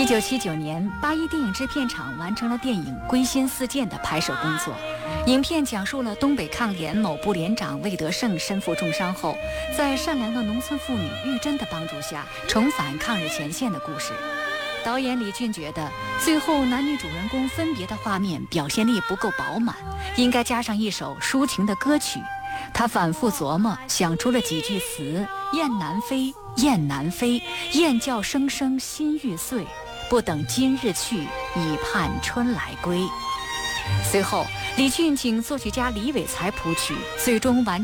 1979年，八一电影制片厂完成了电影《归心似箭》的拍摄工作。影片讲述了东北抗联某部连长魏德胜身负重伤后，在善良的农村妇女玉珍的帮助下，重返抗日前线的故事。导演李俊觉得，最后男女主人公分别的画面表现力不够饱满，应该加上一首抒情的歌曲。他反复琢磨，想出了几句词：雁南飞，雁南飞，雁叫声声心欲碎，不等今日去，已盼春来归。随后，李俊请作曲家李伟才谱曲，最终完成